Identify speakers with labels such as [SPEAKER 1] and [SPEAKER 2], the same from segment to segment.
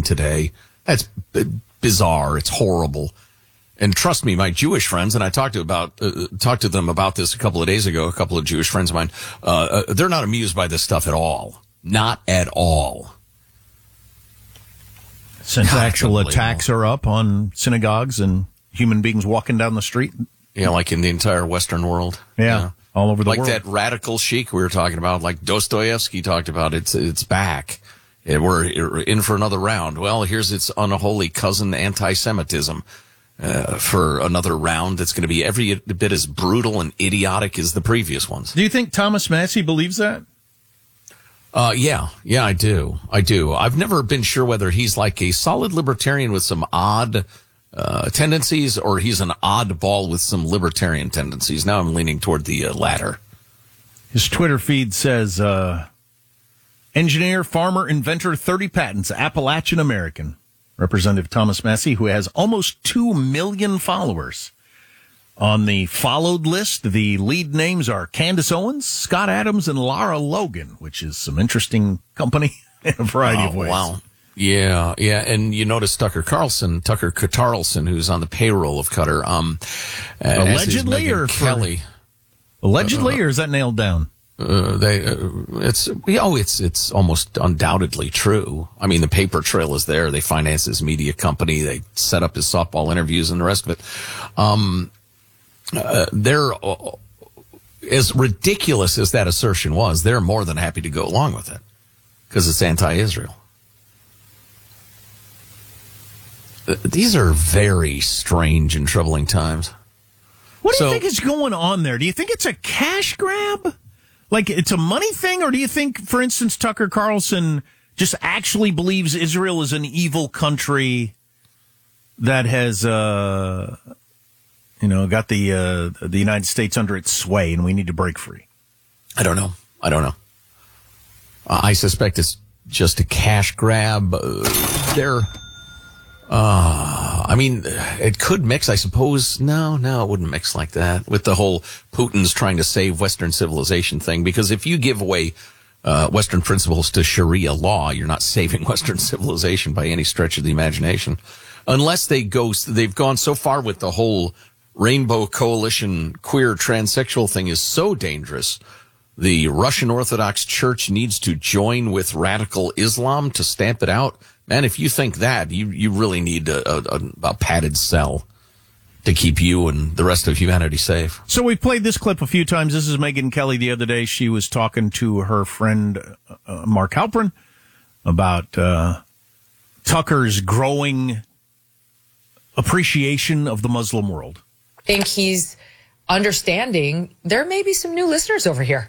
[SPEAKER 1] today. That's bizarre. It's horrible. And trust me, my Jewish friends, and I talked to them about this a couple of days ago, a couple of Jewish friends of mine, they're not amused by this stuff at all. Not at all.
[SPEAKER 2] Since actual attacks are up on synagogues and human beings walking down the street.
[SPEAKER 1] Yeah, like in the entire Western world.
[SPEAKER 2] Yeah, all over the world.
[SPEAKER 1] Like that radical chic we were talking about, like Dostoevsky talked about, it's back. We're in for another round. Well, here's its unholy cousin, anti-Semitism, for another round that's going to be every bit as brutal and idiotic as the previous ones.
[SPEAKER 2] Do you think Thomas Massie believes that?
[SPEAKER 1] Yeah, I do. I've never been sure whether he's like a solid libertarian with some odd tendencies, or he's an oddball with some libertarian tendencies. Now I'm leaning toward the latter.
[SPEAKER 2] His Twitter feed says, engineer, farmer, inventor, 30 patents, Appalachian American. Representative Thomas Massie, who has almost 2 million followers. On the followed list, the lead names are Candace Owens, Scott Adams, and Lara Logan, which is some interesting company in a variety of ways.
[SPEAKER 1] Wow. Yeah. And you notice Tucker Carlson, who's on the payroll of Qatar.
[SPEAKER 2] Allegedly, or
[SPEAKER 1] Kelly?
[SPEAKER 2] Allegedly, or is that nailed down?
[SPEAKER 1] It's almost undoubtedly true. I mean, the paper trail is there. They finance his media company. They set up his softball interviews and the rest of it. They're, as ridiculous as that assertion was, they're more than happy to go along with it because it's anti-Israel. These are very strange and troubling times.
[SPEAKER 2] What do you think is going on there? Do you think it's a cash grab? Like it's a money thing? Or do you think, for instance, Tucker Carlson just actually believes Israel is an evil country that has, got the United States under its sway and we need to break free?
[SPEAKER 1] I don't know. I suspect it's just a cash grab. It could mix, I suppose. No, it wouldn't mix like that with the whole Putin's trying to save Western civilization thing. Because if you give away Western principles to Sharia law, you're not saving Western civilization by any stretch of the imagination. Unless they've gone so far with the whole Rainbow Coalition queer transsexual thing is so dangerous. The Russian Orthodox Church needs to join with radical Islam to stamp it out. Man, if you think that, you really need a padded cell to keep you and the rest of humanity safe.
[SPEAKER 2] So we played this clip a few times. This is Megyn Kelly the other day. She was talking to her friend Mark Halperin about Tucker's growing appreciation of the Muslim world.
[SPEAKER 3] I think he's understanding there may be some new listeners over here.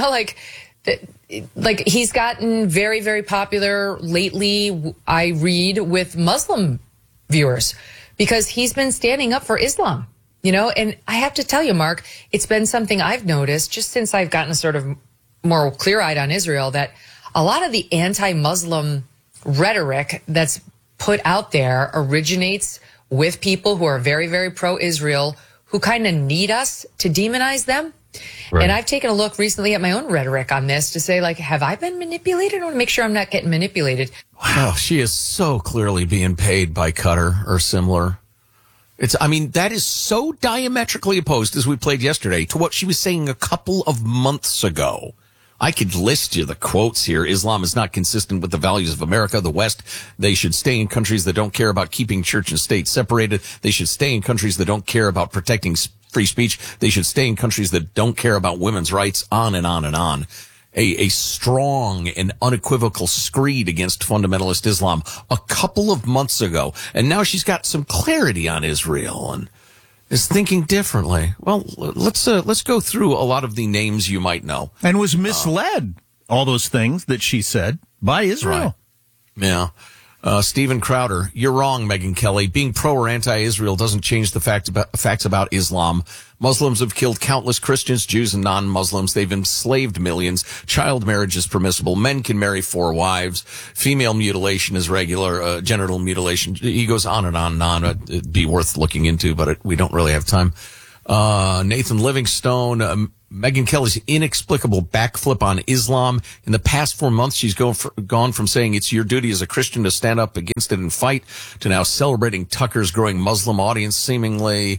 [SPEAKER 3] Like he's gotten very, very popular lately, I read, with Muslim viewers because he's been standing up for Islam, and I have to tell you, Mark, it's been something I've noticed just since I've gotten sort of more clear-eyed on Israel, that a lot of the anti-Muslim rhetoric that's put out there originates with people who are very, very pro-Israel, who kind of need us to demonize them. Right. And I've taken a look recently at my own rhetoric on this to say, have I been manipulated? I want to make sure I'm not getting manipulated.
[SPEAKER 1] Wow, she is so clearly being paid by Qatar or similar. That is so diametrically opposed, as we played yesterday, to what she was saying a couple of months ago. I could list you the quotes here. Islam is not consistent with the values of America, the West. They should stay in countries that don't care about keeping church and state separated. They should stay in countries that don't care about protecting free speech. They should stay in countries that don't care about women's rights, on and on and on. A strong and unequivocal screed against fundamentalist Islam a couple of months ago. And now she's got some clarity on Israel and is thinking differently. Well, let's go through a lot of the names you might know.
[SPEAKER 2] And was misled, all those things that she said, by Israel.
[SPEAKER 1] Right. Yeah. Stephen Crowder, you're wrong, Megyn Kelly. Being pro or anti-Israel doesn't change the facts about Islam. Muslims have killed countless Christians, Jews, and non-Muslims. They've enslaved millions. Child marriage is permissible. Men can marry 4 wives. Female mutilation is regular. Genital mutilation. He goes on and on and on. It'd be worth looking into, but we don't really have time. Nathan Livingstone, Megyn Kelly's inexplicable backflip on Islam. In the past 4 months, she's gone from saying it's your duty as a Christian to stand up against it and fight to now celebrating Tucker's growing Muslim audience, seemingly.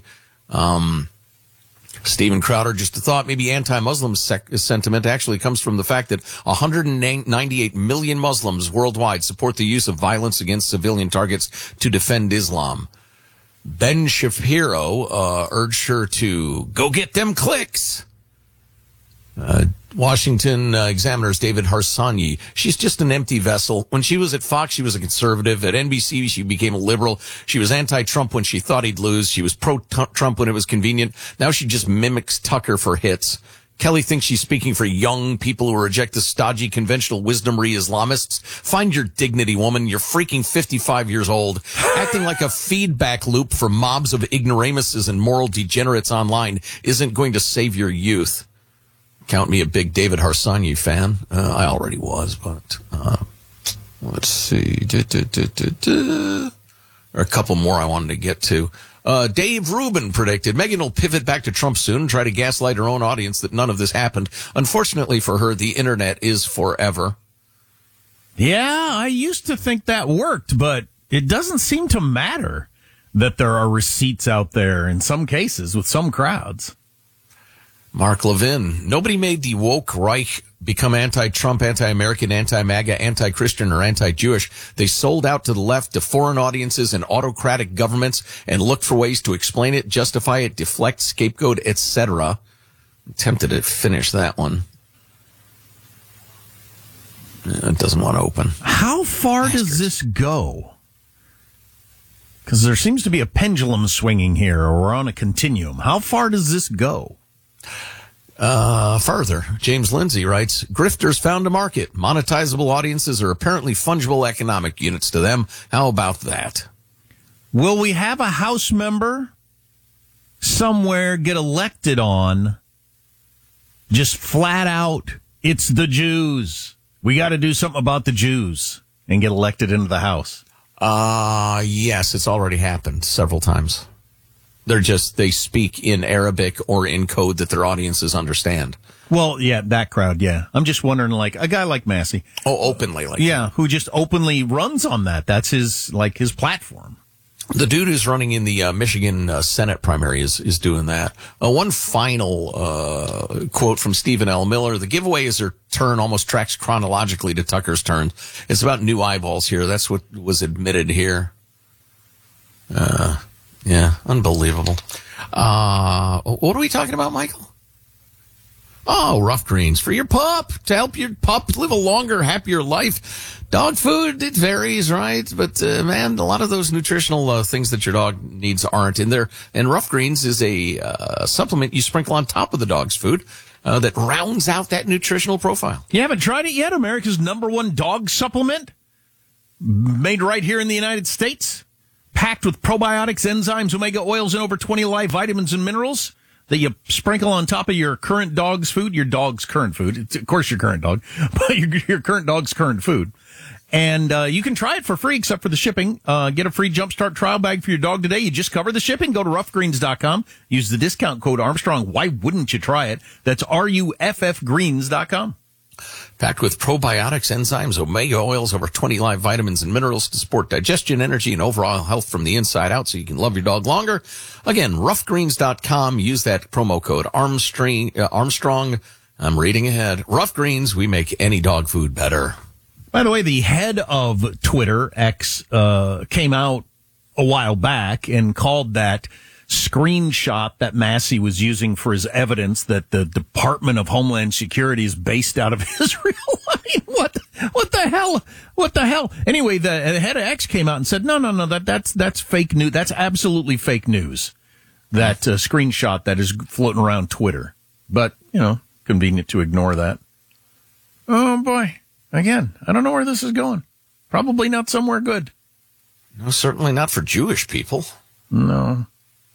[SPEAKER 1] Stephen Crowder, just a thought, maybe anti-Muslim sentiment actually comes from the fact that 198 million Muslims worldwide support the use of violence against civilian targets to defend Islam. Ben Shapiro urged her to go get them clicks. Washington Examiner's David Harsanyi. She's just an empty vessel. When she was at Fox, she was a conservative. At NBC, she became a liberal. She was anti-Trump when she thought he'd lose. She was pro-Trump when it was convenient. Now she just mimics Tucker for hits. Kelly thinks she's speaking for young people who reject the stodgy conventional wisdom-re Islamists. Find your dignity, woman. You're freaking 55 years old. Acting like a feedback loop for mobs of ignoramuses and moral degenerates online isn't going to save your youth. Count me a big David Harsanyi fan. I already was, but let's see. There are a couple more I wanted to get to. Dave Rubin predicted Megyn will pivot back to Trump soon and try to gaslight her own audience that none of this happened. Unfortunately for her, the internet is forever.
[SPEAKER 2] Yeah, I used to think that worked, but it doesn't seem to matter that there are receipts out there in some cases with some crowds.
[SPEAKER 1] Mark Levin, nobody made the woke Reich become anti-Trump, anti-American, anti-MAGA, anti-Christian, or anti-Jewish. They sold out to the left, to foreign audiences and autocratic governments, and looked for ways to explain it, justify it, deflect, scapegoat, etc. I'm tempted to finish that one. It doesn't want to open.
[SPEAKER 2] How far does this go? Because there seems to be a pendulum swinging here, or we're on a continuum. How far does this go?
[SPEAKER 1] Further, James Lindsay writes, grifters found a market. Monetizable audiences are apparently fungible economic units to them. How about that?
[SPEAKER 2] Will we have a House member somewhere get elected on just flat out, it's the Jews. We got to do something about the Jews and get elected into the House?
[SPEAKER 1] Yes, it's already happened several times. They speak in Arabic or in code that their audiences understand.
[SPEAKER 2] Well, yeah, that crowd, yeah. I'm just wondering, like, a guy like Massey.
[SPEAKER 1] Oh, openly like
[SPEAKER 2] yeah, who just openly runs on that. That's his platform.
[SPEAKER 1] The dude who's running in the Michigan Senate primary is doing that. One final quote from Stephen L. Miller. The giveaway as her turn almost tracks chronologically to Tucker's turn. It's about new eyeballs here. That's what was admitted here. Yeah, unbelievable. What are we talking about, Michael? Oh, Rough Greens for your pup, to help your pup live a longer, happier life. Dog food, it varies, right? But, man, a lot of those nutritional things that your dog needs aren't in there. And Rough Greens is a supplement you sprinkle on top of the dog's food that rounds out that nutritional profile.
[SPEAKER 2] You haven't tried it yet? America's #1 dog supplement? Made right here in the United States? Packed with probiotics, enzymes, omega oils, and over 20 live vitamins and minerals that you sprinkle on top of your current dog's food, your dog's current food. It's, of course, your current dog, but your current dog's current food. And you can try it for free except for the shipping. Get a free Jumpstart trial bag for your dog today. You just cover the shipping. Go to roughgreens.com. Use the discount code Armstrong. Why wouldn't you try it? That's RUFFgreens.com.
[SPEAKER 1] Packed with probiotics, enzymes, omega oils, over 20 live vitamins and minerals to support digestion, energy, and overall health from the inside out so you can love your dog longer. Again, roughgreens.com. Use that promo code Armstrong. I'm reading ahead. Rough Greens, we make any dog food better.
[SPEAKER 2] By the way, the head of Twitter, X, came out a while back and called that screenshot that Massey was using for his evidence that the Department of Homeland Security is based out of Israel. I mean, what the hell? What the hell? Anyway, the head of X came out and said, no, that's fake news. That's absolutely fake news. That screenshot that is floating around Twitter. But, convenient to ignore that. Oh, boy. Again, I don't know where this is going. Probably not somewhere good.
[SPEAKER 1] No, certainly not for Jewish people.
[SPEAKER 2] No.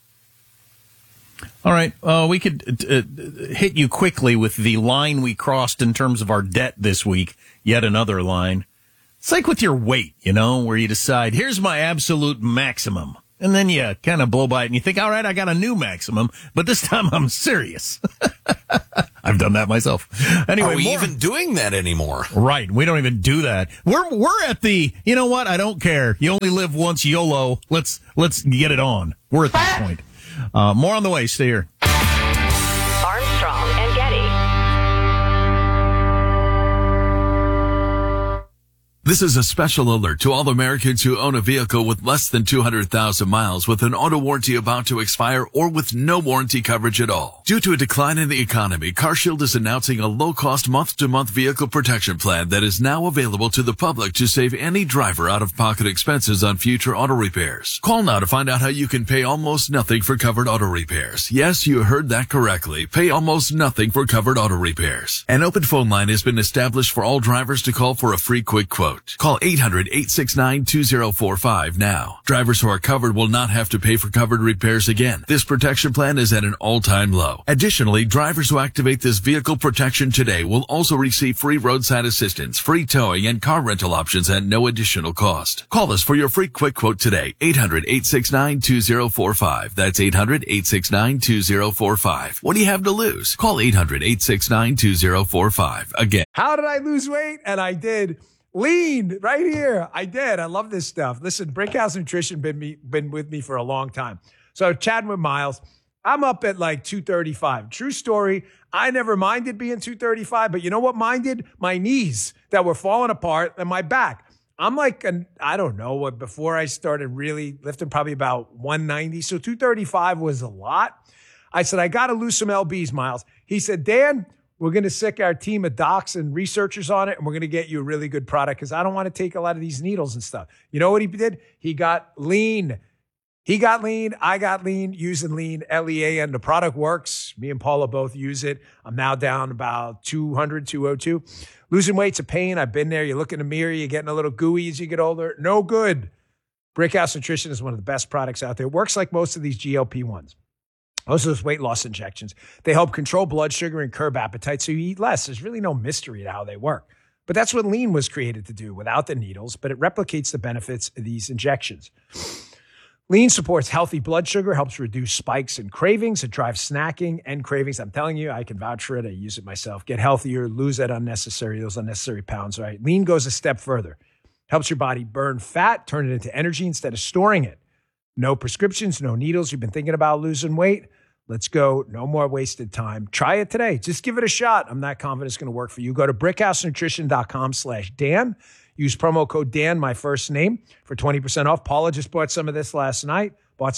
[SPEAKER 2] All right, we could hit you quickly with the line we crossed in terms of our debt this week. Yet another line. It's like with your weight, where you decide, here's my absolute maximum. And then you kind of blow by it and you think, all right, I got a new maximum, but this time I'm serious. I've done that myself. Anyway,
[SPEAKER 1] Are we even doing that anymore?
[SPEAKER 2] Right. We don't even do that. We're at the, you know what? I don't care. You only live once, YOLO. Let's get it on. We're at that point. More on the way. Stay here.
[SPEAKER 4] Armstrong and Getty.
[SPEAKER 5] This is a special alert to all Americans who own a vehicle with less than 200,000 miles with an auto warranty about to expire or with no warranty coverage at all. Due to a decline in the economy, CarShield is announcing a low-cost month-to-month vehicle protection plan that is now available to the public to save any driver out-of-pocket expenses on future auto repairs. Call now to find out how you can pay almost nothing for covered auto repairs. Yes, you heard that correctly. Pay almost nothing for covered auto repairs. An open phone line has been established for all drivers to call for a free quick quote. Call 800-869-2045 now. Drivers who are covered will not have to pay for covered repairs again. This protection plan is at an all-time low. Additionally, drivers who activate this vehicle protection today will also receive free roadside assistance, free towing, and car rental options at no additional cost. Call us for your free quick quote today. 800-869-2045. That's 800-869-2045. What do you have to lose? Call 800-869-2045. Again.
[SPEAKER 6] How did I lose weight? And I did. Lean right here. I did. I love this stuff. Listen, Brickhouse Nutrition been with me for a long time. So chatting with Miles, I'm up at like 235. True story. I never minded being 235, but you know what minded? My knees that were falling apart and my back. I'm like, I don't know what, before I started really lifting, probably about 190. So 235 was a lot. I said, I got to lose some LBs, Miles. He said, Dan, we're going to sick our team of docs and researchers on it, and we're going to get you a really good product because I don't want to take a lot of these needles and stuff. You know what he did? He got lean. He got lean. I got lean using lean, LEAN. The product works. Me and Paula both use it. I'm now down about 200, 202. Losing weight's a pain. I've been there. You look in the mirror. You're getting a little gooey as you get older. No good. Brickhouse Nutrition is one of the best products out there. It works like most of these GLP-1s. Most of those weight loss injections, they help control blood sugar and curb appetite so you eat less. There's really no mystery to how they work. But that's what lean was created to do without the needles, but it replicates the benefits of these injections. Lean supports healthy blood sugar, helps reduce spikes and cravings. It drives snacking and cravings. I'm telling you, I can vouch for it. I use it myself. Get healthier, lose those unnecessary pounds, right? Lean goes a step further. Helps your body burn fat, turn it into energy instead of storing it. No prescriptions, no needles. You've been thinking about losing weight? Let's go. No more wasted time. Try it today. Just give it a shot. I'm not confident it's going to work for you. Go to brickhousenutrition.com/Dan. Use promo code Dan, my first name, for 20% off. Paula just bought some of this last night.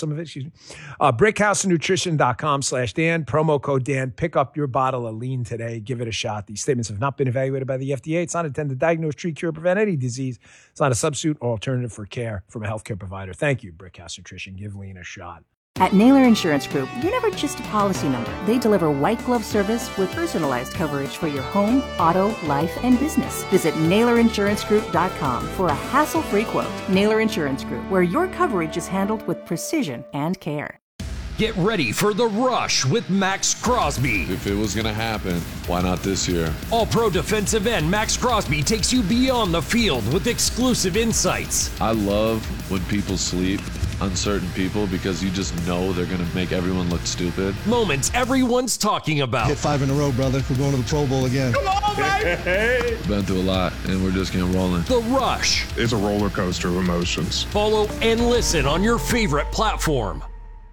[SPEAKER 6] Brickhousenutrition.com/Dan. Promo code Dan. Pick up your bottle of lean today. Give it a shot. These statements have not been evaluated by the FDA. It's not intended to diagnose, treat, cure, or prevent any disease. It's not a substitute or alternative for care from a healthcare provider. Thank you, Brickhouse Nutrition. Give lean a shot.
[SPEAKER 7] At Naylor Insurance Group, you're never just a policy number. They deliver white glove service with personalized coverage for your home, auto, life, and business. Visit NaylorInsuranceGroup.com for a hassle-free quote. Naylor Insurance Group, where your coverage is handled with precision and care.
[SPEAKER 8] Get ready for The Rush with Max Crosby.
[SPEAKER 9] If it was going to happen, why not this year?
[SPEAKER 8] All-pro defensive end Max Crosby takes you beyond the field with exclusive insights.
[SPEAKER 9] I love when people sleep on certain people because you just know they're going to make everyone look stupid.
[SPEAKER 8] Moments everyone's talking about.
[SPEAKER 10] Hit 5 in a row, brother. We're going to the Pro Bowl again.
[SPEAKER 6] Come on, baby!
[SPEAKER 9] Been through a lot, and we're just getting rolling.
[SPEAKER 8] The Rush.
[SPEAKER 11] It's a roller coaster of emotions.
[SPEAKER 8] Follow and listen on your favorite platform.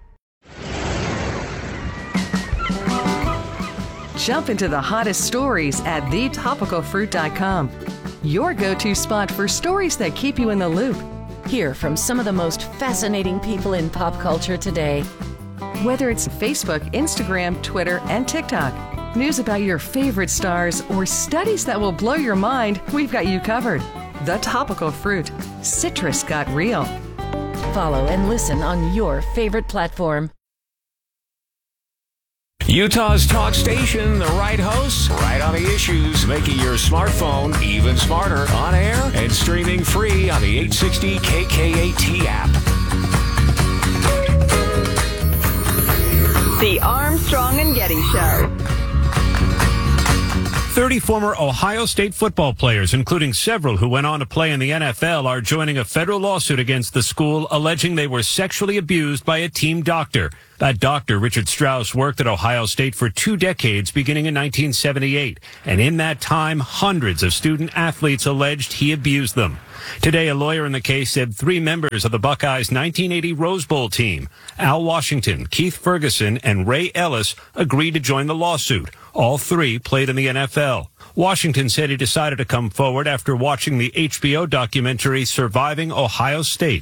[SPEAKER 12] Jump into the hottest stories at thetopicalfruit.com. Your go-to spot for stories that keep you in the loop.
[SPEAKER 13] Hear from some of the most fascinating people in pop culture today.
[SPEAKER 12] Whether it's Facebook, Instagram, Twitter, and TikTok, news about your favorite stars, or studies that will blow your mind, we've got you covered. The Topical Fruit. Citrus got real.
[SPEAKER 13] Follow and listen on your favorite platform.
[SPEAKER 14] Utah's talk station, the right hosts, right on the issues, making your smartphone even smarter, on air and streaming free on the 860 KKAT app.
[SPEAKER 4] The Armstrong and Getty Show.
[SPEAKER 15] 30 former Ohio State football players, including several who went on to play in the NFL, are joining a federal lawsuit against the school alleging they were sexually abused by a team doctor. That doctor, Richard Strauss, worked at Ohio State for 2 decades, beginning in 1978. And in that time, hundreds of student athletes alleged he abused them. Today, a lawyer in the case said 3 members of the Buckeyes' 1980 Rose Bowl team, Al Washington, Keith Ferguson, and Ray Ellis, agreed to join the lawsuit. All 3 played in the NFL. Washington said he decided to come forward after watching the HBO documentary Surviving Ohio State.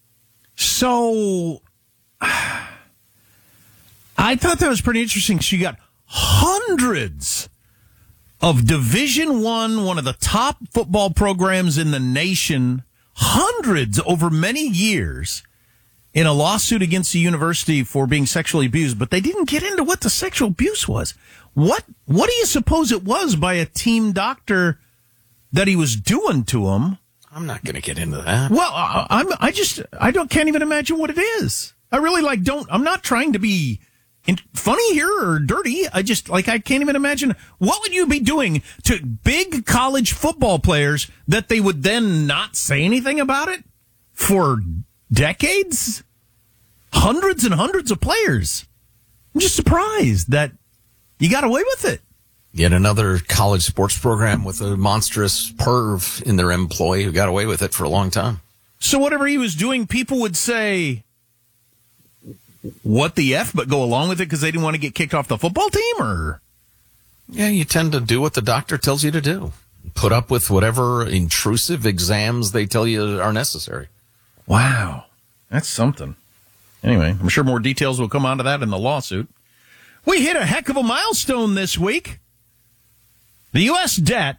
[SPEAKER 2] So, I thought that was pretty interesting. So you got hundreds of Division I, one of the top football programs in the nation, hundreds over many years in a lawsuit against the university for being sexually abused, but they didn't get into what the sexual abuse was. What do you suppose it was by a team doctor that he was doing to him?
[SPEAKER 1] I'm not going to get into that.
[SPEAKER 2] Well, can't even imagine what it is. I really I'm not trying to be funny here or dirty. I can't even imagine. What would you be doing to big college football players that they would then not say anything about it for decades? Hundreds and hundreds of players. I'm just surprised that you got away with it.
[SPEAKER 1] Yet another college sports program with a monstrous perv in their employ who got away with it for a long time.
[SPEAKER 2] So whatever he was doing, people would say, what the F, but go along with it because they didn't want to get kicked off the football team? Or
[SPEAKER 1] yeah, you tend to do what the doctor tells you to do. Put up with whatever intrusive exams they tell you are necessary.
[SPEAKER 2] Wow. That's something. Anyway, I'm sure more details will come out of that in the lawsuit. We hit a heck of a milestone this week. The U.S. debt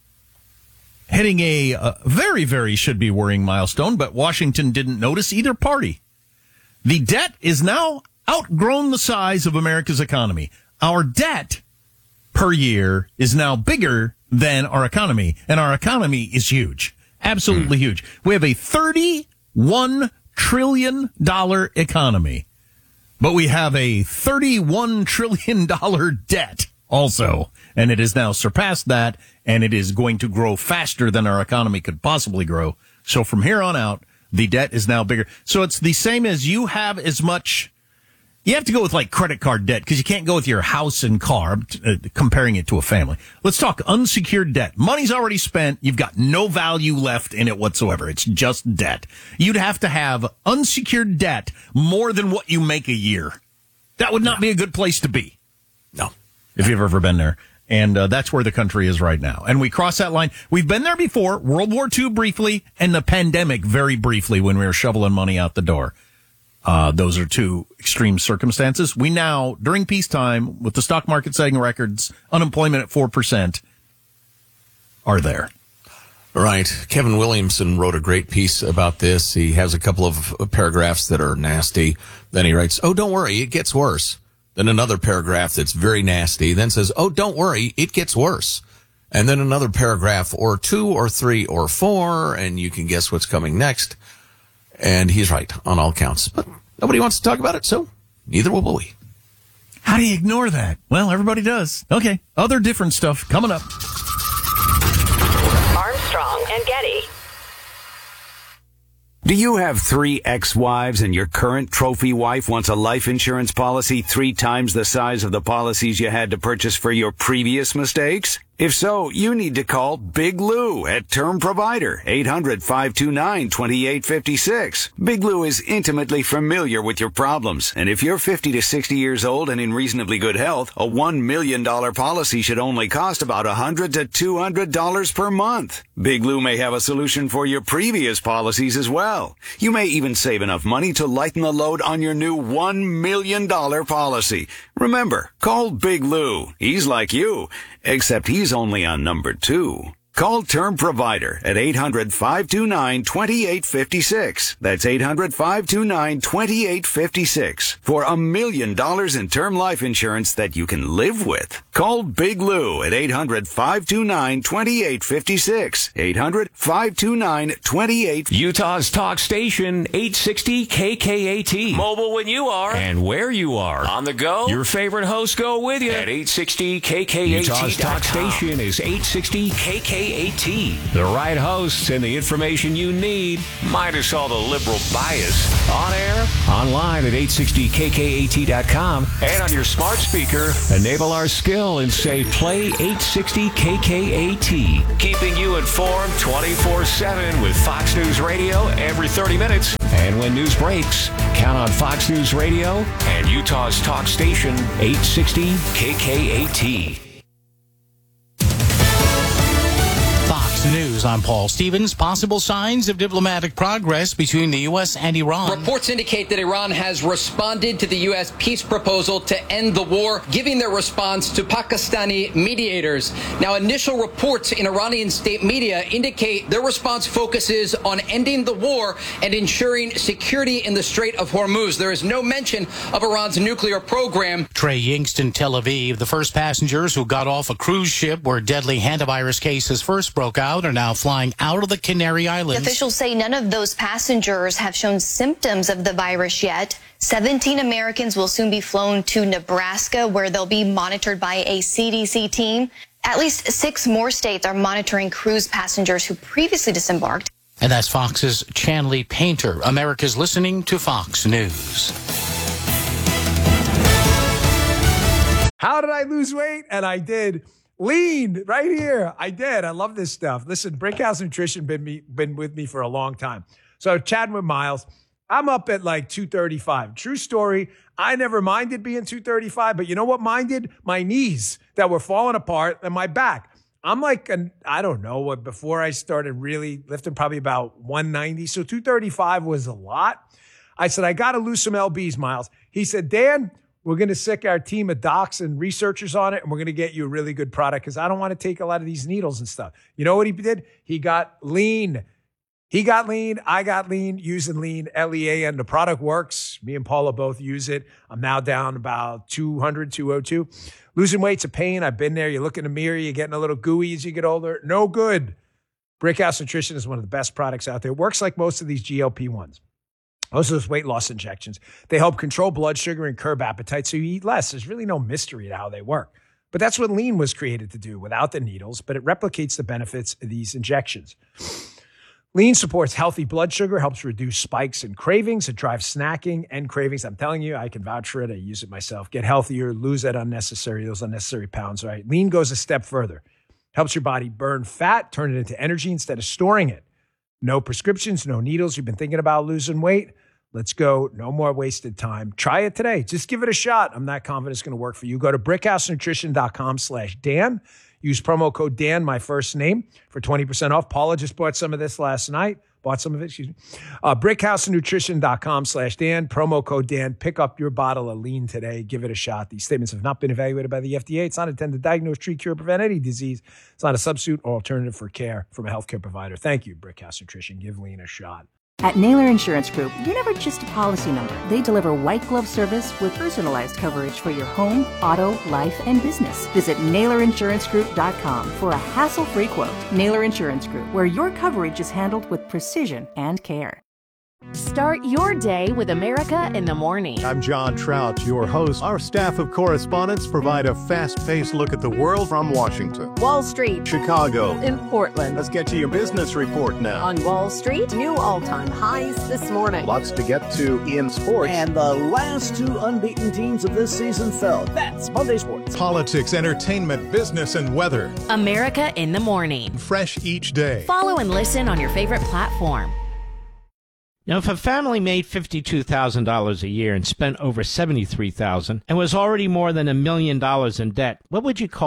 [SPEAKER 2] hitting a very, very should be worrying milestone, but Washington didn't notice either party. The debt is now outgrown the size of America's economy. Our debt per year is now bigger than our economy, and our economy is huge. Absolutely huge. We have a $31 trillion economy, but we have a $31 trillion debt also, and it has now surpassed that, and it is going to grow faster than our economy could possibly grow. So from here on out, the debt is now bigger. So it's the same as you have as much. You have to go with like credit card debt because you can't go with your house and car, comparing it to a family. Let's talk unsecured debt. Money's already spent. You've got no value left in it whatsoever. It's just debt. You'd have to have unsecured debt more than what you make a year. That would not be a good place to be.
[SPEAKER 1] No.
[SPEAKER 2] If you've ever been there. And that's where the country is right now. And we cross that line. We've been there before. World War II briefly and the pandemic very briefly when we were shoveling money out the door. Those are 2 extreme circumstances. We now, during peacetime, with the stock market setting records, unemployment at 4%, are there.
[SPEAKER 1] Right. Kevin Williamson wrote a great piece about this. He has a couple of paragraphs that are nasty. Then he writes, "Oh, don't worry, it gets worse." Then another paragraph that's very nasty. Then says, "Oh, don't worry, it gets worse." And then another paragraph or 2 or 3 or 4, and you can guess what's coming next. And he's right on all counts. But nobody wants to talk about it, so neither will we.
[SPEAKER 2] How do you ignore that? Well, everybody does. Okay. Other different stuff coming up.
[SPEAKER 4] Armstrong and Getty.
[SPEAKER 14] Do you have 3 ex-wives and your current trophy wife wants a life insurance policy 3 times the size of the policies you had to purchase for your previous mistakes? If so, you need to call Big Lou at Term Provider, 800-529-2856. Big Lou is intimately familiar with your problems, and if you're 50 to 60 years old and in reasonably good health, a $1 million policy should only cost about $100 to $200 per month. Big Lou may have a solution for your previous policies as well. You may even save enough money to lighten the load on your new $1 million policy. Remember, call Big Lou. He's like you, except he's only on number 2. Call Term Provider at 800-529-2856. That's 800-529-2856 for $1 million in term life insurance that you can live with. Call Big Lou at 800-529-2856. 800-529-2856.
[SPEAKER 8] Utah's talk station, 860 KKAT. Mobile when you are and where you are. On the go, your favorite hosts go with you at 860 KKAT. Utah's talk station is 860 KKAT. The right hosts and the information you need, minus all the liberal bias. On air, online at 860kkat.com, and on your smart speaker, enable our skill and say play 860 KKAT. Keeping you informed 24/7 with Fox News Radio every 30 minutes. And when news breaks, count on Fox News Radio and Utah's talk station, 860 KKAT.
[SPEAKER 16] News. I'm Paul Stevens. Possible signs of diplomatic progress between the U.S. and Iran.
[SPEAKER 17] Reports indicate that Iran has responded to the U.S. peace proposal to end the war, giving their response to Pakistani mediators. Now, initial reports in Iranian state media indicate their response focuses on ending the war and ensuring security in the Strait of Hormuz. There is no mention of Iran's nuclear program.
[SPEAKER 16] Trey Yingst, Tel Aviv. The first passengers who got off a cruise ship where deadly hantavirus cases first broke out are now flying out of the Canary Islands.
[SPEAKER 18] Officials say none of those passengers have shown symptoms of the virus yet. 17 Americans will soon be flown to Nebraska, where they'll be monitored by a CDC team. At least 6 more states are monitoring cruise passengers who previously disembarked.
[SPEAKER 16] And that's Fox's Chanley Painter. America's listening to Fox News.
[SPEAKER 6] How did I lose weight? And I did. Lean right here. I did. I love this stuff. Listen, Brickhouse Nutrition been with me for a long time. So chatting with Miles, I'm up at like 235. True story. I never minded being 235, but you know what minded? My knees that were falling apart and my back. I'm like, I don't know what, before I started really lifting, probably about 190. So 235 was a lot. I said, I got to lose some LBs, Miles. He said, Dan, we're going to sick our team of docs and researchers on it, and we're going to get you a really good product because I don't want to take a lot of these needles and stuff. You know what he did? He got lean. He got lean. I got lean using lean, LEAN. The product works. Me and Paula both use it. I'm now down about 200, 202. Losing weight's a pain. I've been there. You look in the mirror. You're getting a little gooey as you get older. No good. Brickhouse Nutrition is one of the best products out there. It works like most of these GLP-1s. Most of those weight loss injections, they help control blood sugar and curb appetite so you eat less. There's really no mystery to how they work. But that's what lean was created to do without the needles, but it replicates the benefits of these injections. Lean supports healthy blood sugar, helps reduce spikes and cravings. It drives snacking and cravings. I'm telling you, I can vouch for it. I use it myself. Get healthier, lose those unnecessary pounds, right? Lean goes a step further. Helps your body burn fat, turn it into energy instead of storing it. No prescriptions, no needles. You've been thinking about losing weight? Let's go. No more wasted time. Try it today. Just give it a shot. I'm not confident it's going to work for you. Go to brickhousenutrition.com/Dan. Use promo code Dan, my first name, for 20% off. Paula just bought some of this last night. brickhousenutrition.com/Dan. Promo code Dan. Pick up your bottle of lean today. Give it a shot. These statements have not been evaluated by the FDA. It's not intended to diagnose, treat, cure, prevent any disease. It's not a substitute or alternative for care from a healthcare provider. Thank you, Brickhouse Nutrition. Give lean a shot.
[SPEAKER 7] At Naylor Insurance Group, you're never just a policy number. They deliver white glove service with personalized coverage for your home, auto, life, and business. Visit NaylorInsuranceGroup.com for a hassle-free quote. Naylor Insurance Group, where your coverage is handled with precision and care.
[SPEAKER 13] Start your day with America in the Morning.
[SPEAKER 19] I'm John Trout, your host. Our staff of correspondents provide a fast-paced look at the world from Washington,
[SPEAKER 13] Wall Street,
[SPEAKER 19] Chicago,
[SPEAKER 13] in Portland.
[SPEAKER 19] Let's get to your business report now.
[SPEAKER 13] On Wall Street, new all-time highs this morning.
[SPEAKER 19] Lots to get to in sports.
[SPEAKER 20] And the last 2 unbeaten teams of this season fell. That's Monday Sports.
[SPEAKER 19] Politics, entertainment, business, and weather.
[SPEAKER 13] America in the Morning.
[SPEAKER 19] Fresh each day.
[SPEAKER 13] Follow and listen on your favorite platform.
[SPEAKER 21] Now, if a family made $52,000 a year and spent over $73,000 and was already more than $1 million in debt, what would you call that?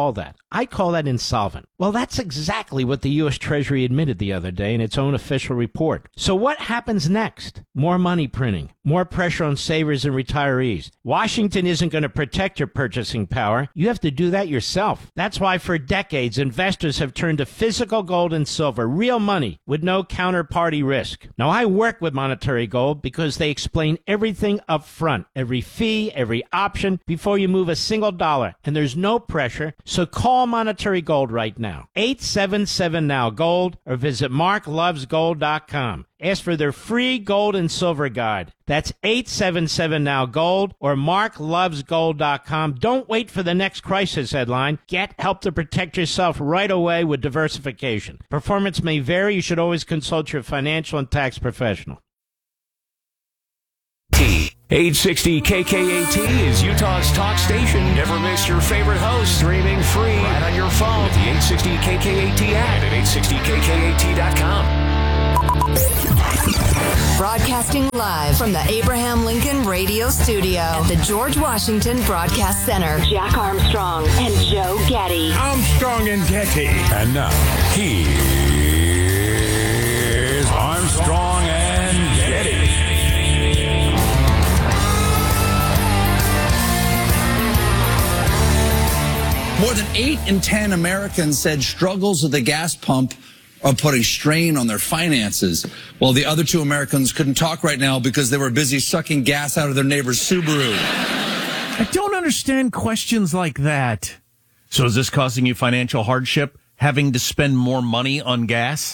[SPEAKER 21] I call that insolvent. Well, that's exactly what the U.S. Treasury admitted the other day in its own official report. So what happens next? More money printing, more pressure on savers and retirees. Washington isn't going to protect your purchasing power. You have to do that yourself. That's why for decades, investors have turned to physical gold and silver, real money with no counterparty risk. Now, I work with Monetary Gold because they explain everything up front, every fee, every option, before you move a single dollar. And there's no pressure, so call Monetary Gold right now. 877-NOW-GOLD or visit marklovesgold.com. Ask for their free gold and silver guide. That's 877-NOW-GOLD or marklovesgold.com. Don't wait for the next crisis headline. Get help to protect yourself right away with diversification. Performance may vary. You should always consult your financial and tax professional.
[SPEAKER 8] 860 KKAT is Utah's talk station. Never miss your favorite host. Streaming free right on your phone with the 860 KKAT app at 860KKAT.com.
[SPEAKER 3] Broadcasting live from the Abraham Lincoln Radio Studio at the George Washington Broadcast Center.
[SPEAKER 4] Jack Armstrong and Joe Getty.
[SPEAKER 22] Armstrong and Getty.
[SPEAKER 8] And now, here's Armstrong and Getty.
[SPEAKER 23] More than 8 in 10 Americans said struggles with the gas pump are putting strain on their finances, while the other 2 Americans couldn't talk right now because they were busy sucking gas out of their neighbor's Subaru.
[SPEAKER 2] I don't understand questions like that. So is this causing you financial hardship, having to spend more money on gas?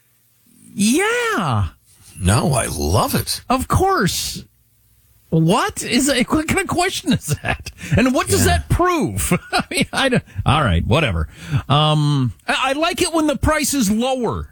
[SPEAKER 2] Yeah.
[SPEAKER 1] No, I love it.
[SPEAKER 2] Of course. What kind of question is that? And what does that prove? I mean, I don't, all right, whatever. I like it when the price is lower.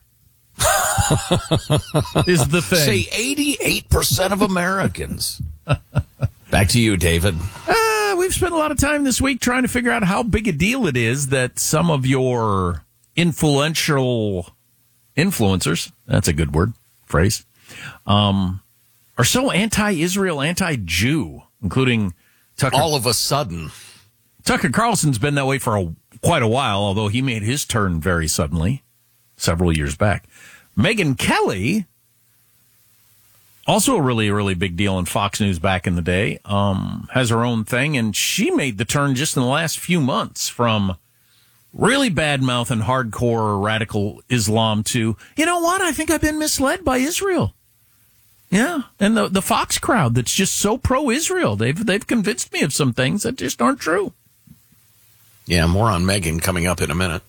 [SPEAKER 2] Is the thing.
[SPEAKER 1] Say 88% of Americans. Back to you, David.
[SPEAKER 2] We've spent a lot of time this week trying to figure out how big a deal it is that some of your influential influencers, that's a good phrase, are so anti-Israel, anti-Jew, including Tucker.
[SPEAKER 1] All of a sudden.
[SPEAKER 2] Tucker Carlson's been that way for quite a while, although he made his turn very suddenly, several years back. Megyn Kelly, also a really, really big deal in Fox News back in the day, has her own thing, and she made the turn just in the last few months from really bad mouth and hardcore radical Islam to, you know what, I think I've been misled by Israel. Yeah, and the Fox crowd that's just so pro-Israel, they've convinced me of some things that just aren't true.
[SPEAKER 1] Yeah, more on Megyn coming up in a minute.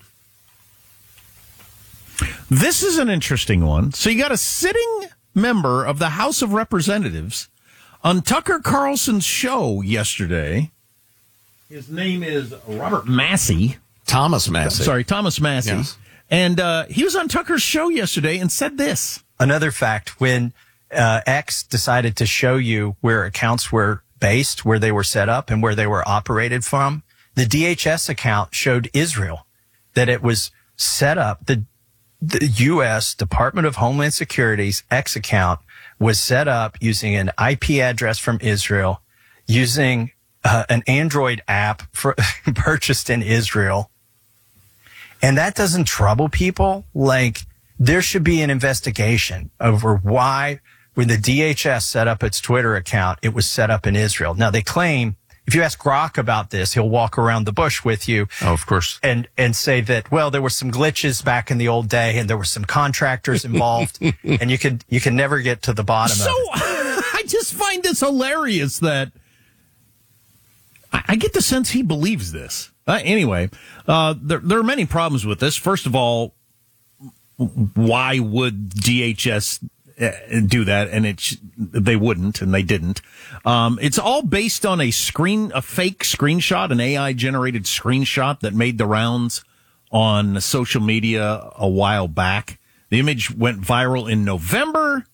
[SPEAKER 2] This is an interesting one. So you got a sitting member of the House of Representatives on Tucker Carlson's show yesterday. His name is Robert Massey.
[SPEAKER 1] Thomas Massey.
[SPEAKER 2] Sorry, Thomas Massey. Yes. And he was on Tucker's show yesterday and said this.
[SPEAKER 24] Another fact, when X decided to show you where accounts were based, where they were set up, and where they were operated from, the DHS account showed Israel, that it was set up. The U.S. Department of Homeland Security's X account was set up using an IP address from Israel, using an Android app purchased in Israel. And that doesn't trouble people. Like, there should be an investigation over why, when the DHS set up its Twitter account, it was set up in Israel. Now, they claim, if you ask Grok about this, he'll walk around the bush with you.
[SPEAKER 1] Oh, of course.
[SPEAKER 24] And say that, well, there were some glitches back in the old day and there were some contractors involved and you can never get to the bottom of it.
[SPEAKER 2] So I just find this hilarious that I get the sense he believes this. Anyway, there are many problems with this. First of all, why would DHS do that? And they wouldn't, and they didn't. It's all based on a fake screenshot, an AI generated screenshot that made the rounds on social media a while back. The image went viral in November,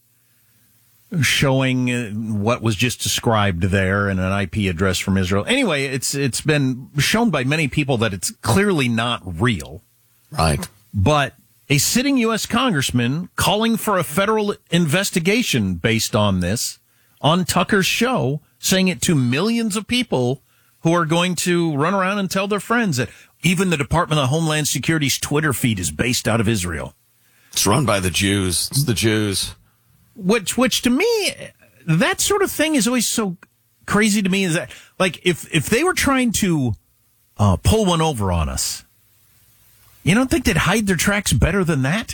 [SPEAKER 2] showing what was just described there and an IP address from Israel. Anyway, it's been shown by many people that it's clearly not real.
[SPEAKER 1] Right.
[SPEAKER 2] But a sitting U.S. congressman calling for a federal investigation based on this on Tucker's show, saying it to millions of people who are going to run around and tell their friends that Even the Department of Homeland Security's Twitter feed is based out of Israel.
[SPEAKER 1] It's run by the Jews. It's the Jews.
[SPEAKER 2] Which to me, that sort of thing is always so crazy to me. Is that, like, if they were trying to pull one over on us, you don't think they'd hide their tracks better than that?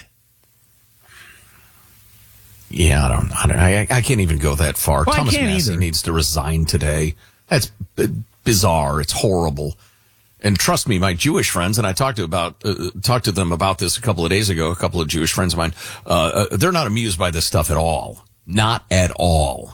[SPEAKER 1] Yeah, I can't even go that far.
[SPEAKER 2] Well,
[SPEAKER 1] Thomas Massie needs to resign today. That's bizarre. It's horrible. And trust me, my Jewish friends, and I talked to them about this a couple of days ago, a couple of Jewish friends of mine, they're not amused by this stuff at all. Not at all.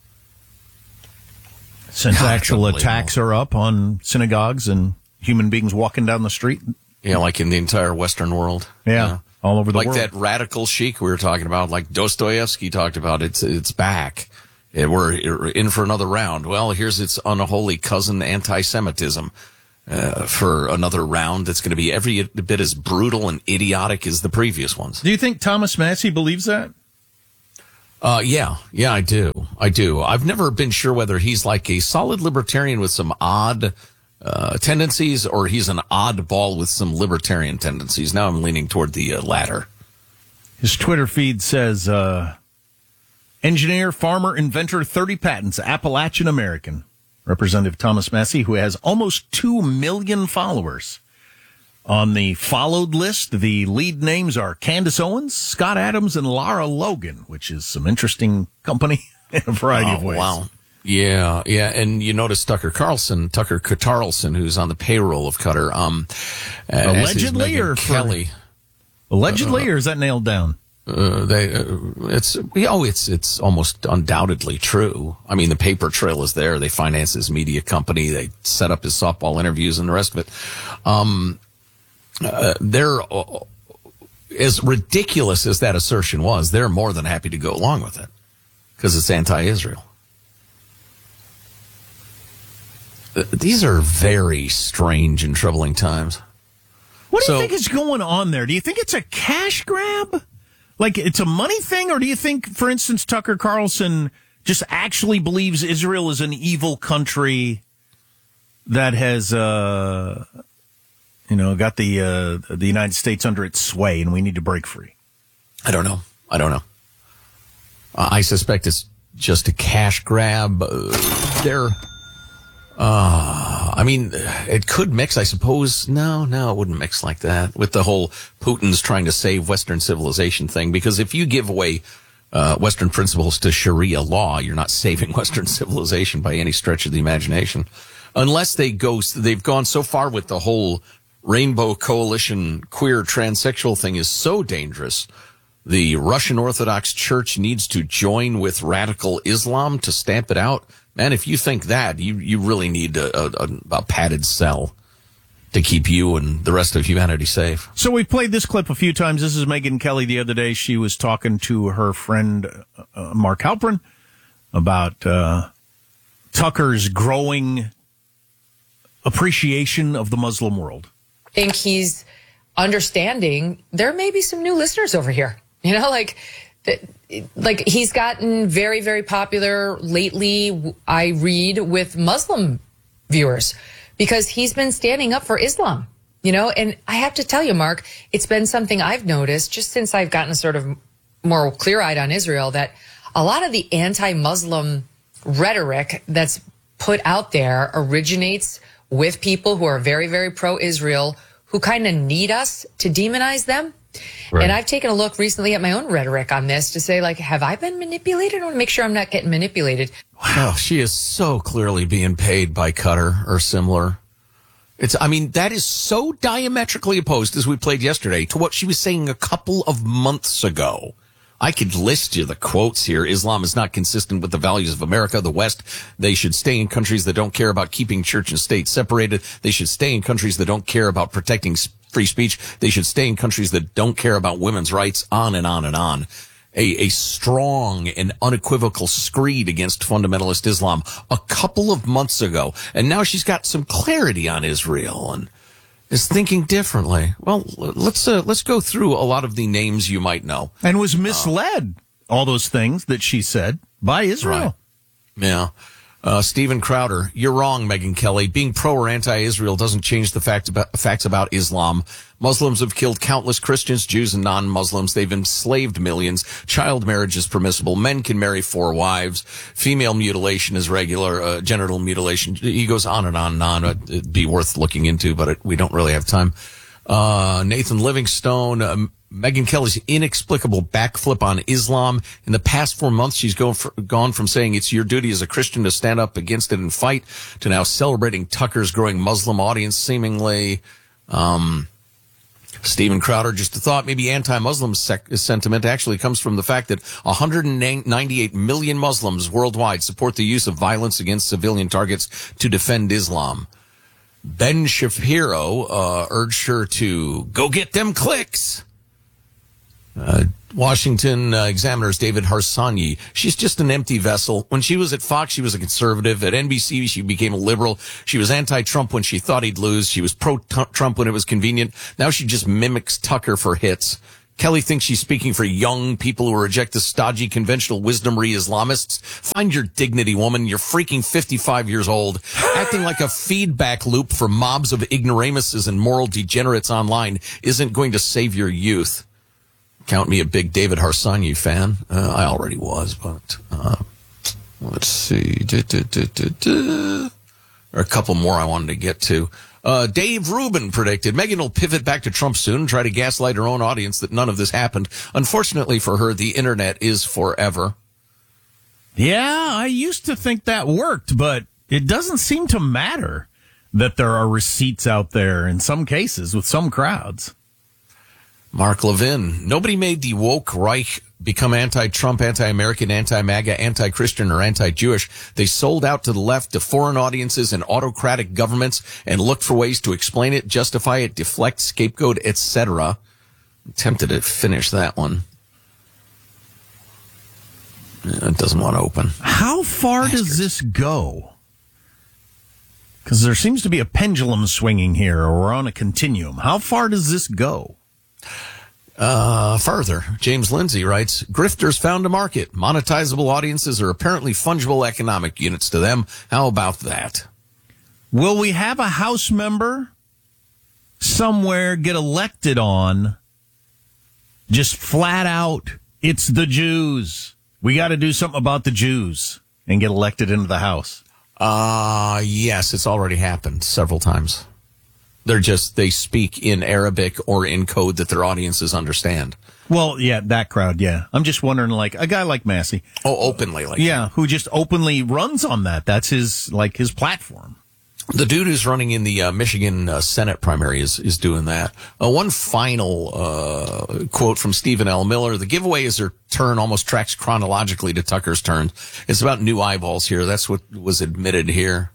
[SPEAKER 2] Since actual attacks are up on synagogues and human beings walking down the street.
[SPEAKER 1] Yeah, like in the entire Western world.
[SPEAKER 2] Yeah, all over the world.
[SPEAKER 1] Like that radical chic we were talking about, like Dostoevsky talked about, it's back. We're in for another round. Well, here's its unholy cousin, anti-Semitism, for another round that's going to be every bit as brutal and idiotic as the previous ones.
[SPEAKER 2] Do you think Thomas Massie believes that?
[SPEAKER 1] Yeah, I do. I've never been sure whether he's like a solid libertarian with some odd tendencies, or he's an oddball with some libertarian tendencies. Now I'm leaning toward the latter.
[SPEAKER 2] His Twitter feed says, engineer, farmer, inventor, 30 patents, Appalachian American. Representative Thomas Massie, who has almost 2 million followers. On the followed list, the lead names are Candace Owens, Scott Adams, and Lara Logan, which is some interesting company in a variety of ways.
[SPEAKER 1] Wow. Yeah. And you notice Tucker Carlson, who's on the payroll of Qatar.
[SPEAKER 2] Allegedly, or
[SPEAKER 1] Kelly?
[SPEAKER 2] Allegedly, or is that nailed down?
[SPEAKER 1] It's almost undoubtedly true. I mean, the paper trail is there. They finance his media company. They set up his softball interviews and the rest of it. They're as ridiculous as that assertion was. They're more than happy to go along with it because it's anti-Israel. These are very strange and troubling times.
[SPEAKER 2] What do you think is going on there? Do you think it's a cash grab? Like it's a money thing? Or do you think, for instance, Tucker Carlson just actually believes Israel is an evil country that has, got the United States under its sway and we need to break free?
[SPEAKER 1] I don't know. I suspect it's just a cash grab. It could mix, I suppose. No, it wouldn't mix like that with the whole Putin's trying to save Western civilization thing. Because if you give away Western principles to Sharia law, you're not saving Western civilization by any stretch of the imagination. Unless they've gone so far with the whole Rainbow Coalition queer transsexual thing is so dangerous. The Russian Orthodox Church needs to join with radical Islam to stamp it out. Man, if you think that, you really need a padded cell to keep you and the rest of humanity safe.
[SPEAKER 2] So we played this clip a few times. This is Megyn Kelly the other day. She was talking to her friend Mark Halperin about Tucker's growing appreciation of the Muslim world.
[SPEAKER 5] I think he's understanding there may be some new listeners over here. Like he's gotten very, very popular lately, I read, with Muslim viewers because he's been standing up for Islam, and I have to tell you, Mark, it's been something I've noticed just since I've gotten sort of more clear-eyed on Israel, that a lot of the anti-Muslim rhetoric that's put out there originates with people who are very, very pro-Israel, who kind of need us to demonize them. Right. And I've taken a look recently at my own rhetoric on this to say, like, have I been manipulated? I want to make sure I'm not getting manipulated.
[SPEAKER 1] Wow, she is so clearly being paid by Qatar or similar. That is so diametrically opposed, as we played yesterday, to what she was saying a couple of months ago. I could list you the quotes here. Islam is not consistent with the values of America, the West. They should stay in countries that don't care about keeping church and state separated. They should stay in countries that don't care about protecting free speech. They should stay in countries that don't care about women's rights, on and on and on. A strong and unequivocal screed against fundamentalist Islam a couple of months ago. And now she's got some clarity on Israel and is thinking differently. Well, let's go through a lot of the names you might know.
[SPEAKER 2] And was misled, all those things that she said, by Israel.
[SPEAKER 1] Right. Yeah. Stephen Crowder, you're wrong, Megyn Kelly. Being pro or anti-Israel doesn't change the facts about Islam. Muslims have killed countless Christians, Jews, and non-Muslims. They've enslaved millions. Child marriage is permissible. Men can marry 4 wives. Female mutilation is regular. Genital mutilation. He goes on and on and on. It'd be worth looking into, but we don't really have time. Nathan Livingstone, Megyn Kelly's inexplicable backflip on Islam. In the past 4 months, she's gone from saying it's your duty as a Christian to stand up against it and fight to now celebrating Tucker's growing Muslim audience, seemingly. Stephen Crowder, just a thought, maybe anti-Muslim sentiment actually comes from the fact that 198 million Muslims worldwide support the use of violence against civilian targets to defend Islam. Ben Shapiro urged her to go get them clicks. Washington Examiner's David Harsanyi. She's just an empty vessel. When she was at Fox, she was a conservative. At NBC, she became a liberal. She was anti-Trump when she thought he'd lose. She was pro-Trump when it was convenient. Now she just mimics Tucker for hits. Kelly thinks she's speaking for young people who reject the stodgy conventional wisdom-re Islamists. Find your dignity, woman. You're freaking 55 years old. Acting like a feedback loop for mobs of ignoramuses and moral degenerates online isn't going to save your youth. Count me a big David Harsanyi fan. I already was, but let's see. There are a couple more I wanted to get to. Dave Rubin predicted Megyn will pivot back to Trump soon and try to gaslight her own audience that none of this happened. Unfortunately for her, the internet is forever.
[SPEAKER 2] Yeah, I used to think that worked, but it doesn't seem to matter that there are receipts out there in some cases with some crowds.
[SPEAKER 1] Mark Levin, nobody made the woke Reich become anti-Trump, anti-American, anti-MAGA, anti-Christian, or anti-Jewish. They sold out to the left, to foreign audiences and autocratic governments, and looked for ways to explain it, justify it, deflect, scapegoat, etc. I'm tempted to finish that one. It doesn't want to open.
[SPEAKER 2] How far does this go? Because there seems to be a pendulum swinging here, or we're on a continuum. How far does this go?
[SPEAKER 1] Further, James Lindsay writes, grifters found a market. Monetizable audiences are apparently fungible economic units to them. How about that?
[SPEAKER 2] Will we have a House member somewhere get elected on just flat out, it's the Jews. We got to do something about the Jews and get elected into the House?
[SPEAKER 1] Yes, it's already happened several times. They speak in Arabic or in code that their audiences understand.
[SPEAKER 2] Well, yeah, that crowd, yeah. I'm just wondering, like, a guy like Massey.
[SPEAKER 1] Oh, openly like
[SPEAKER 2] yeah, who just openly runs on that. That's his platform.
[SPEAKER 1] The dude who's running in the Michigan Senate primary is doing that. One final quote from Stephen L. Miller. The giveaway as her turn almost tracks chronologically to Tucker's turn. It's about new eyeballs here. That's what was admitted here.